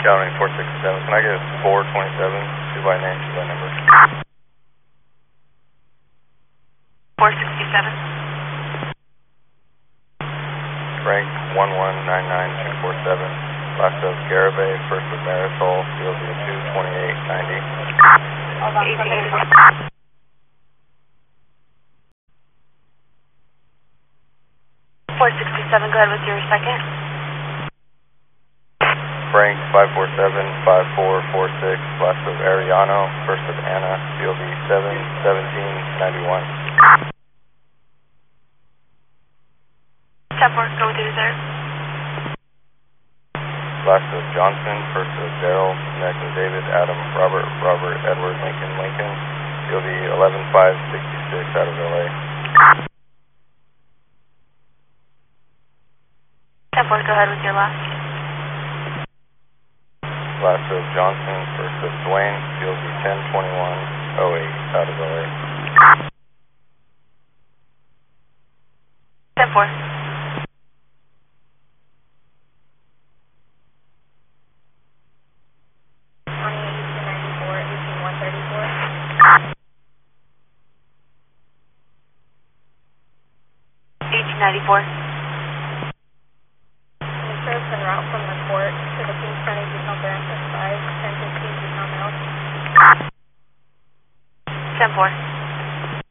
County 467. Can I get 427? 2 by name, 2 by number. 467. Frank 1199247. Last of Garibay, first of Marisol, COV 22890. 467, go ahead with your second. Frank 5475446. Last of Ariano, first of Anna, COV 71791. 10-4, go with your third. Last of Johnson, first of Daryl, next of David, Adam, Robert, Edward, Lincoln, COV 11566 out of LA. 10-4, go ahead with your last. Last of Johnson, first of Dwayne, COV 102108 out of LA. 10-4. $1894.